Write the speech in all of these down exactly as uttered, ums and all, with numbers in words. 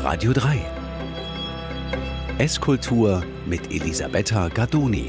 Radio drei. Esskultur mit Elisabetta Gardoni.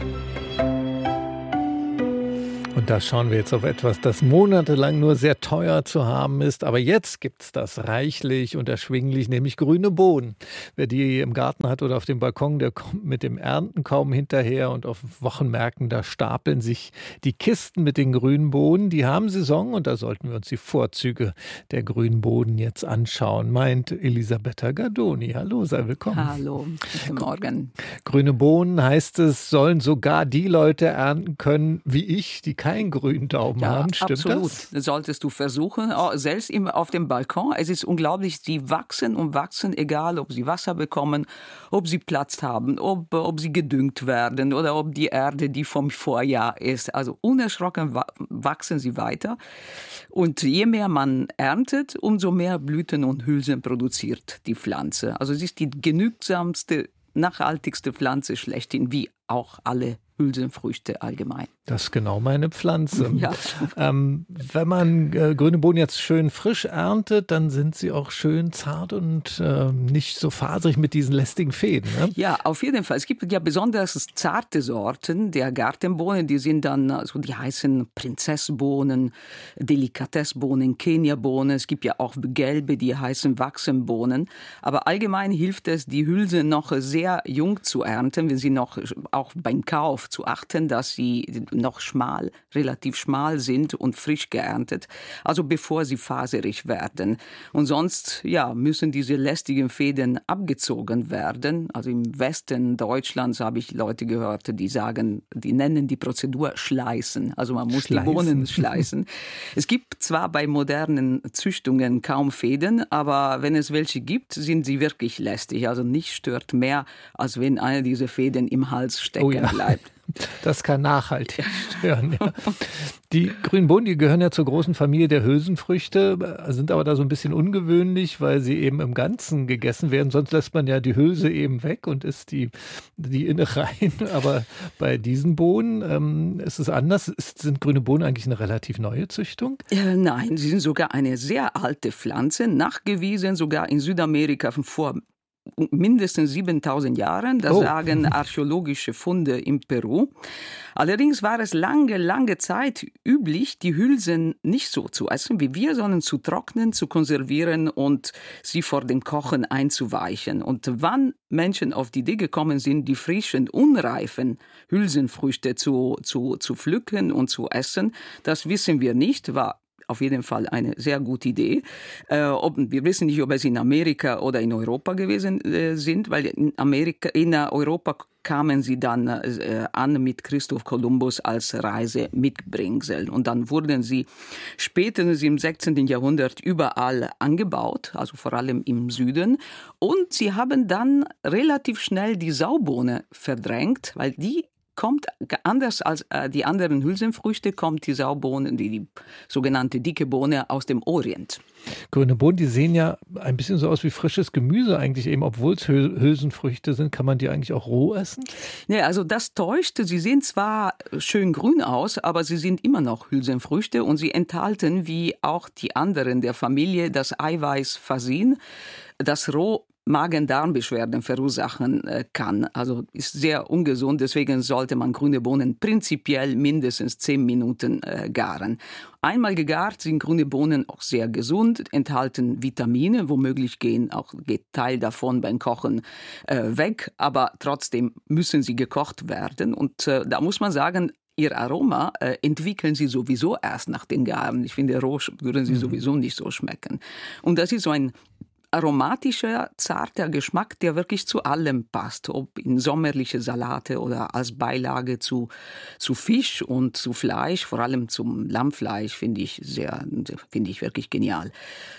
Und da schauen wir jetzt auf etwas, das monatelang nur sehr teuer zu haben ist. Aber jetzt gibt es das reichlich und erschwinglich, nämlich grüne Bohnen. Wer die im Garten hat oder auf dem Balkon, der kommt mit dem Ernten kaum hinterher. Und auf Wochenmärkten, da stapeln sich die Kisten mit den grünen Bohnen. Die haben Saison und da sollten wir uns die Vorzüge der grünen Bohnen jetzt anschauen, meint Elisabetta Gardoni. Hallo, sei willkommen. Hallo, guten Morgen. Grüne Bohnen, heißt es, sollen sogar die Leute ernten können wie ich, die keinen grünen Daumen ja, haben. Stimmt absolut. das? Das solltest du versuchen, selbst auf dem Balkon. Es ist unglaublich, sie wachsen und wachsen, egal ob sie Wasser bekommen, ob sie Platz haben, ob, ob sie gedüngt werden oder ob die Erde, die vom Vorjahr ist. Also unerschrocken wachsen sie weiter. Und je mehr man erntet, umso mehr Blüten und Hülsen produziert die Pflanze. Also es ist die genügsamste, nachhaltigste Pflanze schlechthin, wie auch alle Hülsenfrüchte allgemein. Das ist genau meine Pflanze. Ja. Ähm, wenn man äh, grüne Bohnen jetzt schön frisch erntet, dann sind sie auch schön zart und äh, nicht so faserig mit diesen lästigen Fäden. Ne? Ja, auf jeden Fall. Es gibt ja besonders zarte Sorten der Gartenbohnen. Die sind dann, also die heißen Prinzessbohnen, Delikatessbohnen, Keniabohnen. Es gibt ja auch gelbe, die heißen Wachsenbohnen. Aber allgemein hilft es, die Hülsen noch sehr jung zu ernten, wenn sie noch auch beim Kauf zu achten, dass sie noch schmal, relativ schmal sind und frisch geerntet, also bevor sie faserig werden. Und sonst, ja, müssen diese lästigen Fäden abgezogen werden. Also im Westen Deutschlands habe ich Leute gehört, die sagen, die nennen die Prozedur Schleißen. Also man muss schleißen. Die Bohnen schleißen. Es gibt zwar bei modernen Züchtungen kaum Fäden, aber wenn es welche gibt, sind sie wirklich lästig. Also nichts stört mehr, als wenn eine dieser Fäden im Hals stecken oh ja. bleibt. Das kann nachhaltig stören. Ja. Die grünen Bohnen, die gehören ja zur großen Familie der Hülsenfrüchte, sind aber da so ein bisschen ungewöhnlich, weil sie eben im Ganzen gegessen werden. Sonst lässt man ja die Hülse eben weg und isst die, die Innereien. Aber bei diesen Bohnen ähm, ist es anders. Ist, sind grüne Bohnen eigentlich eine relativ neue Züchtung? Äh, nein, sie sind sogar eine sehr alte Pflanze, nachgewiesen sogar in Südamerika von vor mindestens siebentausend Jahren, das oh. sagen archäologische Funde in Peru. Allerdings war es lange, lange Zeit üblich, die Hülsen nicht so zu essen wie wir, sondern zu trocknen, zu konservieren und sie vor dem Kochen einzuweichen. Und wann Menschen auf die Idee gekommen sind, die frischen, unreifen Hülsenfrüchte zu, zu, zu pflücken und zu essen, das wissen wir nicht, war auf jeden Fall eine sehr gute Idee. Äh, ob, wir wissen nicht, ob es in Amerika oder in Europa gewesen äh, sind, weil in Amerika, in Europa kamen sie dann äh, an mit Christoph Kolumbus als Reisemitbringsel. Und dann wurden sie spätestens im sechzehnten Jahrhundert überall angebaut, also vor allem im Süden. Und sie haben dann relativ schnell die Saubohne verdrängt, weil die kommt anders als äh, die anderen Hülsenfrüchte, kommt die Saubohne, die, die sogenannte dicke Bohne aus dem Orient. Grüne Bohnen, die sehen ja ein bisschen so aus wie frisches Gemüse eigentlich eben, obwohl es Hülsenfrüchte sind. Kann man die eigentlich auch roh essen? Nee, also das täuscht. Sie sehen zwar schön grün aus, aber sie sind immer noch Hülsenfrüchte und sie enthalten, wie auch die anderen der Familie, das Eiweiß Fasin, das roh Magen-Darm-Beschwerden verursachen kann. Also ist sehr ungesund, deswegen sollte man grüne Bohnen prinzipiell mindestens zehn Minuten äh, garen. Einmal gegart sind grüne Bohnen auch sehr gesund, enthalten Vitamine, womöglich gehen auch geht Teil davon beim Kochen äh, weg, aber trotzdem müssen sie gekocht werden und äh, da muss man sagen, Ihr Aroma äh, entwickeln sie sowieso erst nach den Garen. Ich finde, roh würden sie mhm. sowieso nicht so schmecken. Und das ist so ein aromatischer, zarter Geschmack, der wirklich zu allem passt, ob in sommerliche Salate oder als Beilage zu, zu Fisch und zu Fleisch, vor allem zum Lammfleisch, finde ich sehr, finde ich wirklich genial.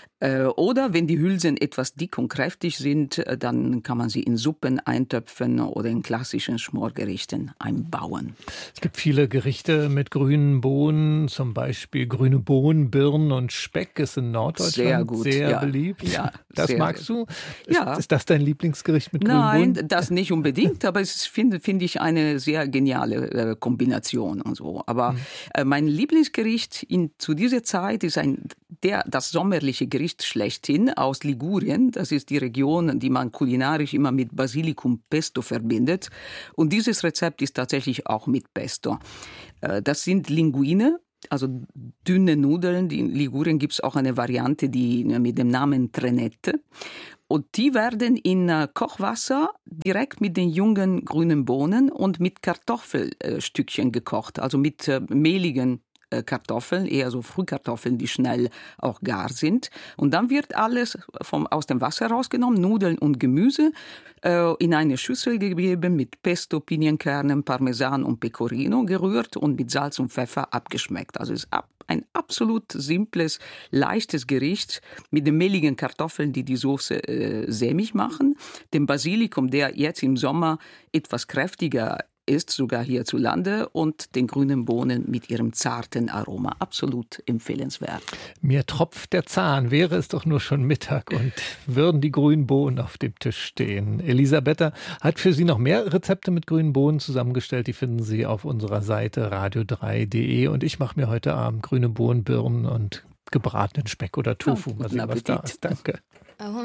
Oder wenn die Hülsen etwas dick und kräftig sind, dann kann man sie in Suppen eintöpfen oder in klassischen Schmorgerichten einbauen. Es gibt viele Gerichte mit grünen Bohnen, zum Beispiel grüne Bohnen, Birnen und Speck ist in Norddeutschland sehr, gut, sehr ja. beliebt. Ja, das sehr magst du? Ist, ja. ist das dein Lieblingsgericht mit grünen Nein, Bohnen? Nein, das nicht unbedingt, aber es finde find ich eine sehr geniale äh, Kombination und so. Aber mhm. äh, mein Lieblingsgericht in, zu dieser Zeit ist ein der, das sommerliche Gericht schlechthin aus Ligurien. Das ist die Region, die man kulinarisch immer mit Basilikum Pesto verbindet. Und dieses Rezept ist tatsächlich auch mit Pesto. Das sind Linguine, also dünne Nudeln. In Ligurien gibt es auch eine Variante, die mit dem Namen Trenette. Und die werden in Kochwasser direkt mit den jungen grünen Bohnen und mit Kartoffelstückchen gekocht, also mit mehligen Kartoffeln, eher so Frühkartoffeln, die schnell auch gar sind. Und dann wird alles vom, aus dem Wasser rausgenommen, Nudeln und Gemüse, äh, in eine Schüssel gegeben, mit Pesto, Pinienkernen, Parmesan und Pecorino gerührt und mit Salz und Pfeffer abgeschmeckt. Also es ist ab, ein absolut simples, leichtes Gericht mit den mehligen Kartoffeln, die die Soße äh, sämig machen, dem Basilikum, der jetzt im Sommer etwas kräftiger ist, sogar hierzulande, und den grünen Bohnen mit ihrem zarten Aroma. Absolut empfehlenswert. Mir tropft der Zahn, wäre es doch nur schon Mittag und würden die grünen Bohnen auf dem Tisch stehen. Elisabetta hat für Sie noch mehr Rezepte mit grünen Bohnen zusammengestellt. Die finden Sie auf unserer Seite radio drei punkt de, und ich mache mir heute Abend grüne Bohnen, Birnen und gebratenen Speck oder Tofu. Ja, mal sehen, was da ist. Danke.